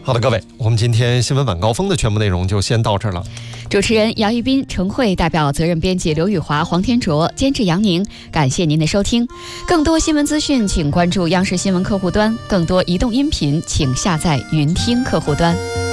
好的，各位，我们今天新闻晚高峰的全部内容就先到这儿了。 主持人姚一斌、程慧，代表责任编辑刘宇华、黄天卓，监制杨宁。感谢您的收听。更多新闻资讯，请关注央视新闻客户端；更多移动音频，请下载云听客户端。